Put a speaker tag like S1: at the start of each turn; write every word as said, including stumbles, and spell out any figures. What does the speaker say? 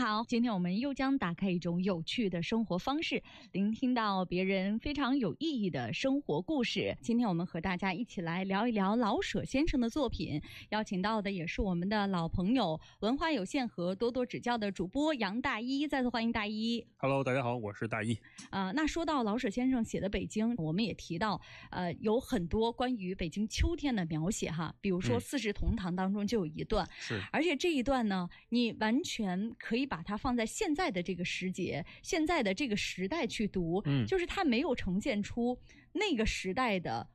S1: 好，今天我们又将打开一种有趣的生活方式，聆听到别人非常有意义的生活故事。今天我们和大家一起来聊一聊老舍先生的作品，邀请到的也是我们的老朋友，文化有限和多多指教的主播杨大一，再次欢迎大一。
S2: Hello， 大家好，我是大一。
S1: 呃，那说到老舍先生写的北京，我们也提到，呃，有很多关于北京秋天的描写哈，比如说《四世同堂》当中就有一段，
S2: 嗯、是，
S1: 而且这一段呢，你完全可以把它放在现在的这个时节、现在的这个时代去读，嗯，就是它没有呈现出那个时代的